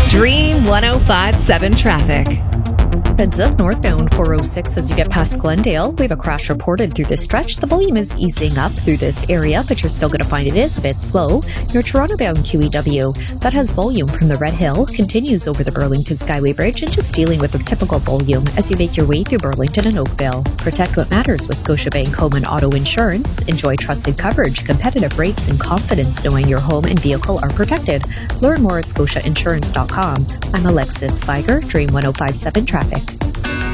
Dream 105.7 traffic. Heads up northbound 406 as you get past Glendale. We have a crash reported through this stretch. The volume is easing up through this area, but you're still going to find it is a bit slow. Your Toronto-bound QEW, that has volume from the Red Hill, continues over the Burlington Skyway Bridge and just dealing with a typical volume as you make your way through Burlington and Oakville. Protect what matters with Scotiabank Home and Auto Insurance. Enjoy trusted coverage, competitive rates, and confidence knowing your home and vehicle are protected. Learn more at scotiainsurance.com. I'm Alexis Spiger, Dream 105.7 Traffic.